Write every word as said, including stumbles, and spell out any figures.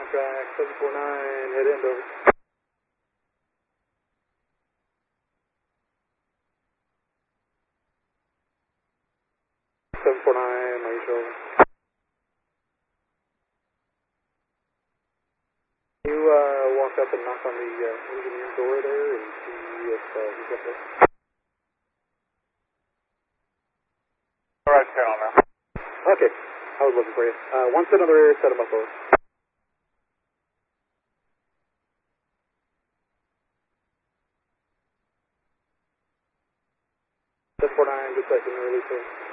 track seven four nine, head end over. seven four nine, are you sure? Can you uh, walk up and knock on the uh, engineer door there and see if uh, he's up there? Alright, channel now. Okay, I was looking for you. Uh, once another set of muscles. seven four nine, good second, release here.